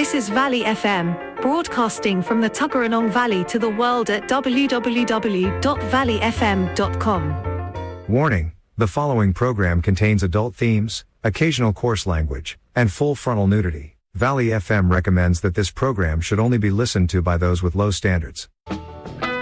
This is Valley FM, broadcasting from the Tuggeranong Valley to the world at www.valleyfm.com. Warning, the following program contains adult themes, occasional coarse language, and full frontal nudity. Valley FM recommends that this program should only be listened to by those with low standards.